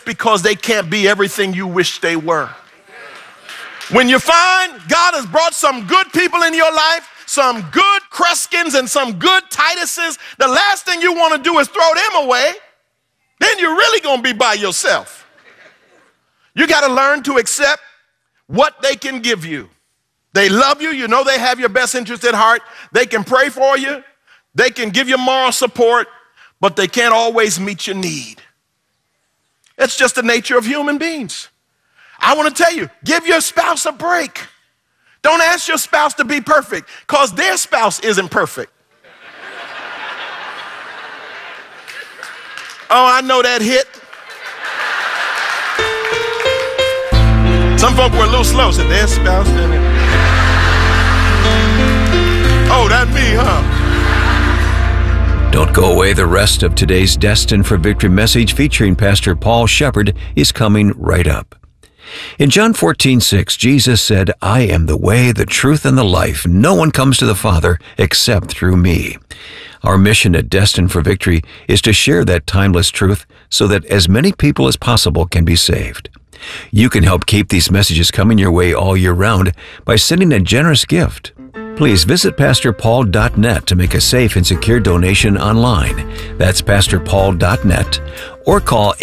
because they can't be everything you wish they were. When you find God has brought some good people in your life, some good Kreskins and some good Tituses, the last thing you want to do is throw them away. Then you're really going to be by yourself. You got to learn to accept what they can give you. They love you. You know they have your best interest at heart. They can pray for you. They can give you moral support, but they can't always meet your need. It's just the nature of human beings. I want to tell you, give your spouse a break. Don't ask your spouse to be perfect, because their spouse isn't perfect. Oh, I know that hit. Some folk were a little slow, said their spouse didn't it? Oh, that me, huh? Don't go away. The rest of today's Destined for Victory message featuring Pastor Paul Shepherd is coming right up. In John 14:6, Jesus said, "I am the way, the truth, and the life. No one comes to the Father except through me." Our mission at Destined for Victory is to share that timeless truth so that as many people as possible can be saved. You can help keep these messages coming your way all year round by sending a generous gift. Please visit PastorPaul.net to make a safe and secure donation online. That's PastorPaul.net, or call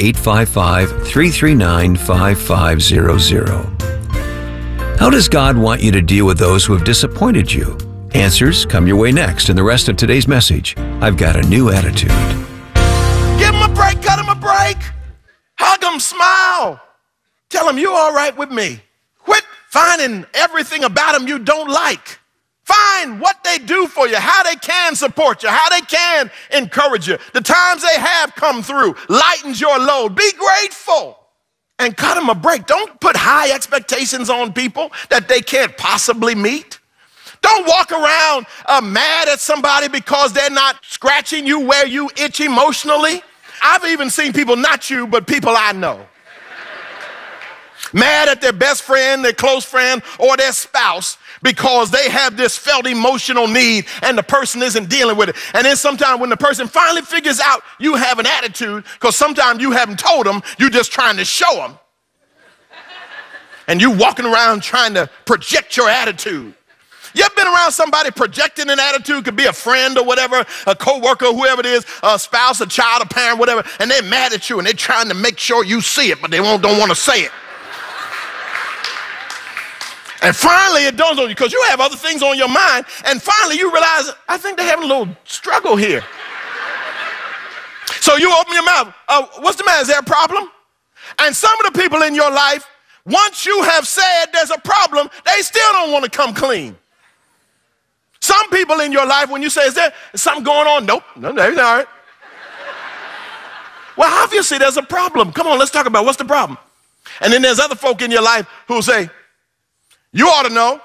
855-339-5500. How does God want you to deal with those who have disappointed you? Answers come your way next in the rest of today's message. I've got a new attitude. Give him a break, cut him a break. Hug him, smile. Tell him you're all right with me. Quit finding everything about him you don't like. Find what they do for you, how they can support you, how they can encourage you. The times they have come through lightens your load. Be grateful and cut them a break. Don't put high expectations on people that they can't possibly meet. Don't walk around mad at somebody because they're not scratching you where you itch emotionally. I've even seen people, not you, but people I know, mad at their best friend, their close friend, or their spouse because they have this felt emotional need and the person isn't dealing with it. And then sometimes when the person finally figures out you have an attitude, because sometimes you haven't told them, you're just trying to show them. And you walking around trying to project your attitude. You ever been around somebody projecting an attitude? Could be a friend or whatever, a coworker, whoever it is, a spouse, a child, a parent, whatever, and they're mad at you and they're trying to make sure you see it, but they don't want to say it. And finally it dawns on you, because you have other things on your mind, and finally you realize, I think they're having a little struggle here. So you open your mouth. What's the matter? Is there a problem? And some of the people in your life, once you have said there's a problem, they still don't want to come clean. Some people in your life, when you say, is there something going on? Nope, no, everything's all right. Well, obviously there's a problem. Come on, let's talk about what's the problem. And then there's other folk in your life who say, you ought to know.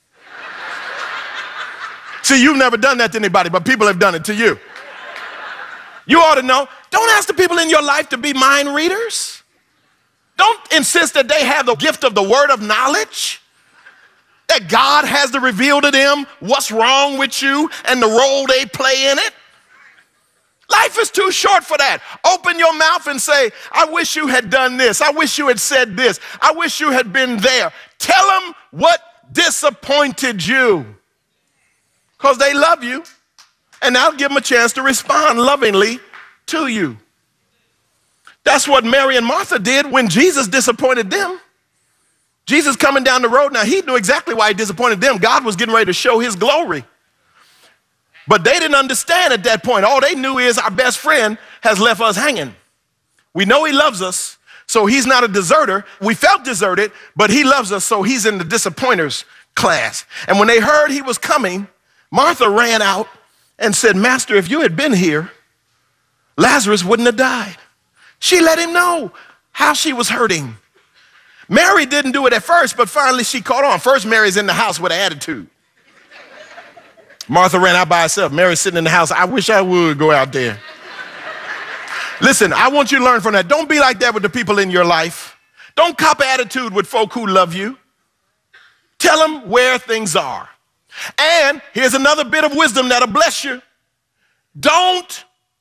See, you've never done that to anybody, but people have done it to you. You ought to know. Don't ask the people in your life to be mind readers. Don't insist that they have the gift of the word of knowledge, that God has to reveal to them what's wrong with you and the role they play in it. Life is too short for that. Open your mouth and say, I wish you had done this. I wish you had said this. I wish you had been there. Tell them what disappointed you, because they love you, and that'll give them a chance to respond lovingly to you. That's what Mary and Martha did when Jesus disappointed them. Jesus coming down the road, now he knew exactly why he disappointed them. God was getting ready to show his glory. But they didn't understand at that point. All they knew is our best friend has left us hanging. We know he loves us, so he's not a deserter. We felt deserted, but he loves us, so he's in the disappointers class. And when they heard he was coming, Martha ran out and said, Master, if you had been here, Lazarus wouldn't have died. She let him know how she was hurting. Mary didn't do it at first, but finally she caught on. First, Mary's in the house with an attitude. Martha ran out by herself. Mary's sitting in the house. I wish I would go out there. Listen, I want you to learn from that. Don't be like that with the people in your life. Don't cop attitude with folk who love you. Tell them where things are. And here's another bit of wisdom that'll bless you. Don't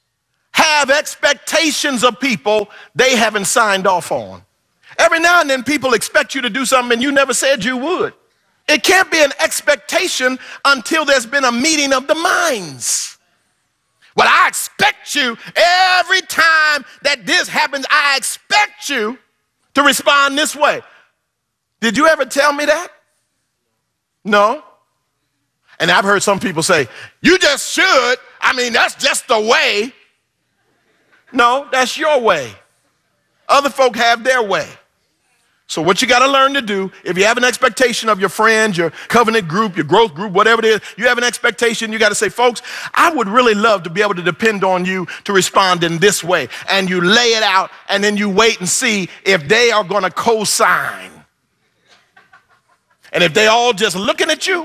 have expectations of people they haven't signed off on. Every now and then people expect you to do something and you never said you would. It can't be an expectation until there's been a meeting of the minds. Well, I expect you every time that this happens, I expect you to respond this way. Did you ever tell me that? No. And I've heard some people say, you just should. I mean, that's just the way. No, that's your way. Other folk have their way. So what you got to learn to do, if you have an expectation of your friends, your covenant group, your growth group, whatever it is, you have an expectation, you got to say, folks, I would really love to be able to depend on you to respond in this way. And you lay it out, and then you wait and see if they are going to co-sign. And if they all just looking at you,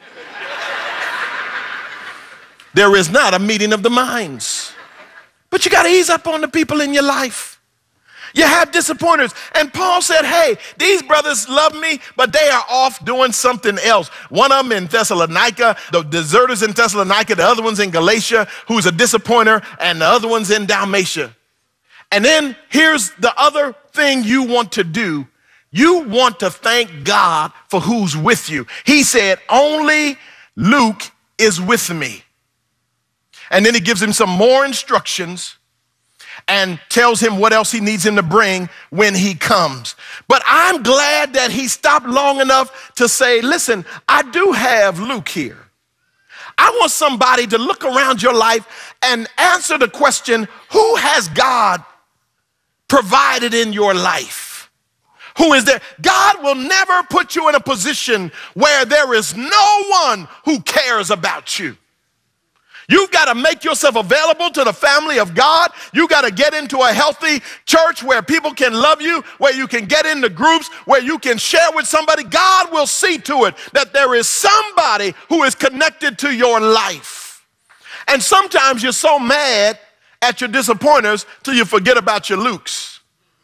there is not a meeting of the minds. But you got to ease up on the people in your life. You have disappointers. And Paul said, hey, these brothers love me, but they are off doing something else. One of them in Thessalonica, the deserters in Thessalonica, the other one's in Galatia, who's a disappointer, and the other one's in Dalmatia. And then here's the other thing you want to do. You want to thank God for who's with you. He said, only Luke is with me. And then he gives him some more instructions and tells him what else he needs him to bring when he comes. But I'm glad that he stopped long enough to say, listen, I do have Luke here. I want somebody to look around your life and answer the question, who has God provided in your life? Who is there? God will never put you in a position where there is no one who cares about you. You've got to make yourself available to the family of God. You got to get into a healthy church where people can love you, where you can get into groups, where you can share with somebody. God will see to it that there is somebody who is connected to your life. And sometimes you're so mad at your disappointers till you forget about your Lukes.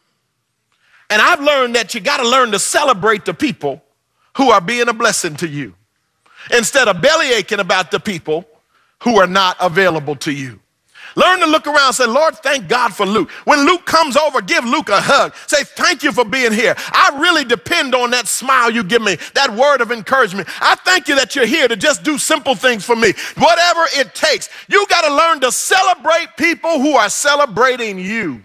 And I've learned that you got to learn to celebrate the people who are being a blessing to you instead of bellyaching about the people who are not available to you. Learn to look around and say, Lord, thank God for Luke. When Luke comes over, give Luke a hug. Say, thank you for being here. I really depend on that smile you give me, that word of encouragement. I thank you that you're here to just do simple things for me. Whatever it takes. You got to learn to celebrate people who are celebrating you.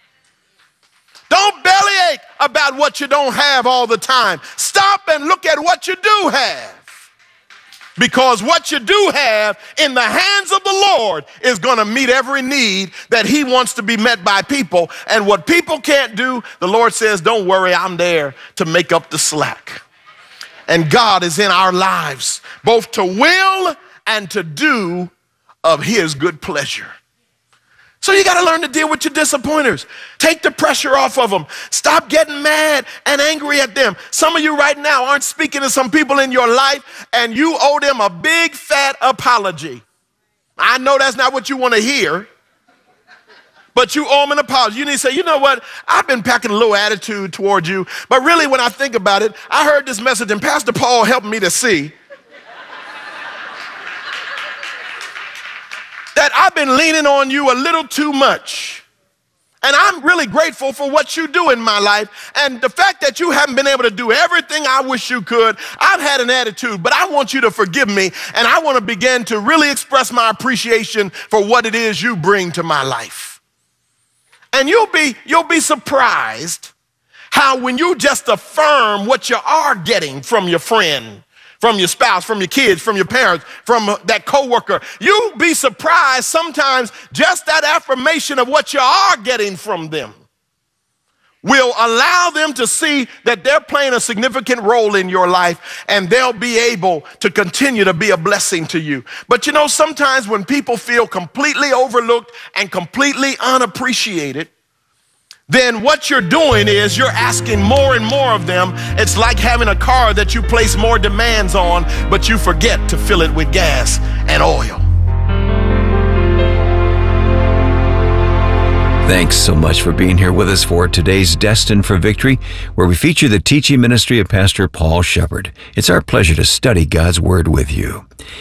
Don't bellyache about what you don't have all the time. Stop and look at what you do have. Because what you do have in the hands of the Lord is going to meet every need that he wants to be met by people. And what people can't do, the Lord says, don't worry, I'm there to make up the slack. And God is in our lives, both to will and to do of his good pleasure. So you got to learn to deal with your disappointers. Take the pressure off of them. Stop getting mad and angry at them. Some of you right now aren't speaking to some people in your life and you owe them a big fat apology. I know that's not what you want to hear, but you owe them an apology. You need to say, you know what? I've been packing a little attitude toward you, but really when I think about it, I heard this message and Pastor Paul helped me to see that I've been leaning on you a little too much. And I'm really grateful for what you do in my life. And the fact that you haven't been able to do everything I wish you could, I've had an attitude, but I want you to forgive me. And I want to begin to really express my appreciation for what it is you bring to my life. And you'll be surprised how when you just affirm what you are getting from your friend, from your spouse, from your kids, from your parents, from that coworker. You'll be surprised sometimes just that affirmation of what you are getting from them will allow them to see that they're playing a significant role in your life and they'll be able to continue to be a blessing to you. But you know, sometimes when people feel completely overlooked and completely unappreciated, then what you're doing is you're asking more and more of them. It's like having a car that you place more demands on, but you forget to fill it with gas and oil. Thanks so much for being here with us for today's Destined for Victory, where we feature the teaching ministry of Pastor Paul Shepard. It's our pleasure to study God's Word with you.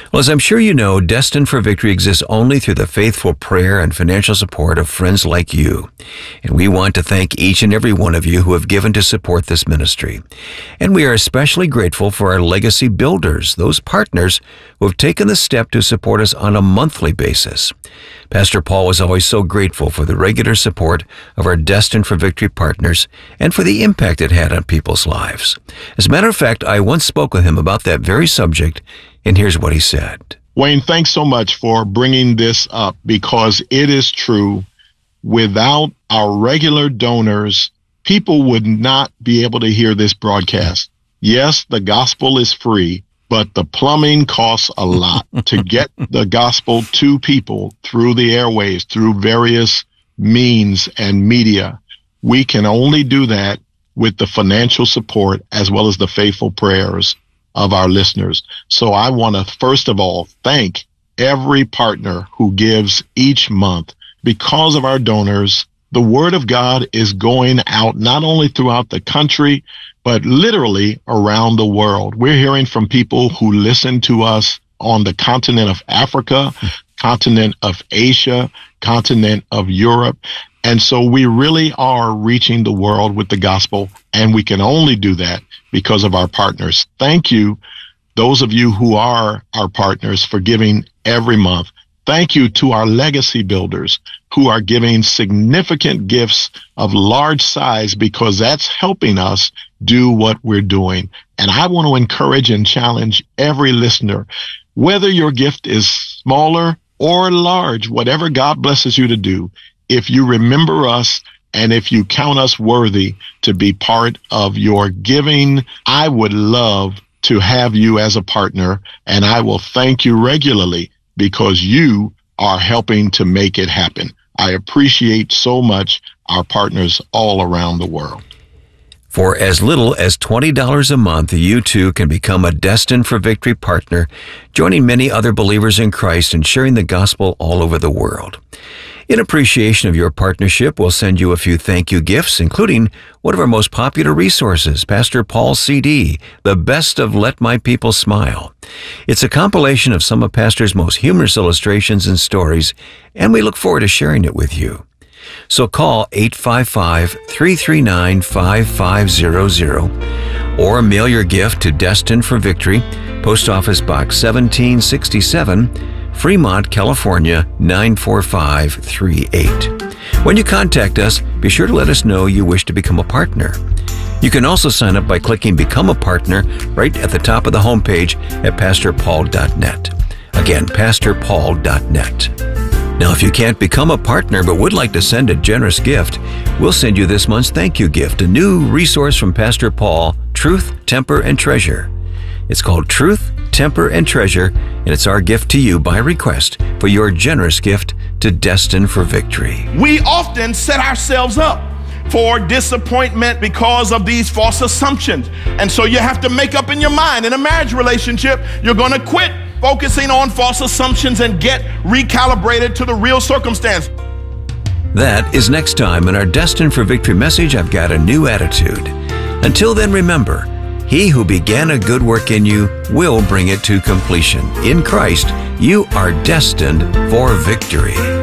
Well, as I'm sure you know, Destined for Victory exists only through the faithful prayer and financial support of friends like you. And we want to thank each and every one of you who have given to support this ministry. And we are especially grateful for our legacy builders, those partners who have taken the step to support us on a monthly basis. Pastor Paul was always so grateful for the regular support of our Destined for Victory partners and for the impact it had on people's lives. As a matter of fact, I once spoke with him about that very subject, and here's what he said. Wayne, thanks so much for bringing this up, because it is true. Without our regular donors, people would not be able to hear this broadcast. Yes, the gospel is free, but the plumbing costs a lot to get the gospel to people through the airways, through various means and media. We can only do that with the financial support as well as the faithful prayers of our listeners. So I want to, first of all, thank every partner who gives each month. Because of our donors, the word of God is going out not only throughout the country, but literally around the world. We're hearing from people who listen to us on the continent of Africa, continent of Asia, continent of Europe. And so we really are reaching the world with the gospel, and we can only do that because of our partners. Thank you, those of you who are our partners, for giving every month. Thank you to our legacy builders who are giving significant gifts of large size, because that's helping us do what we're doing. And I want to encourage and challenge every listener, whether your gift is smaller or large, whatever God blesses you to do, if you remember us and if you count us worthy to be part of your giving, I would love to have you as a partner, and I will thank you regularly because you are helping to make it happen. I appreciate so much our partners all around the world. For as little as $20 a month, you too can become a Destined for Victory partner, joining many other believers in Christ and sharing the gospel all over the world. In appreciation of your partnership, we'll send you a few thank you gifts, including one of our most popular resources, Pastor Paul's CD, The Best of Let My People Smile. It's a compilation of some of Pastor's most humorous illustrations and stories, and we look forward to sharing it with you. So call 855-339-5500 or mail your gift to Destined for Victory, Post Office Box 1767, Fremont, California, 94538. When you contact us, be sure to let us know you wish to become a partner. You can also sign up by clicking Become a Partner right at the top of the homepage at PastorPaul.net. Again, PastorPaul.net. Now, if you can't become a partner but would like to send a generous gift, we'll send you this month's thank you gift, a new resource from Pastor Paul, Truth, Temper, and Treasure. It's called Truth, Temper, and Treasure, and it's our gift to you by request for your generous gift to Destined for Victory. We often set ourselves up for disappointment because of these false assumptions. And so you have to make up in your mind, in a marriage relationship, you're going to quit focusing on false assumptions and get recalibrated to the real circumstance. That is next time in our Destined for Victory message, I've Got a New Attitude. Until then, remember, he who began a good work in you will bring it to completion. In Christ, you are destined for victory.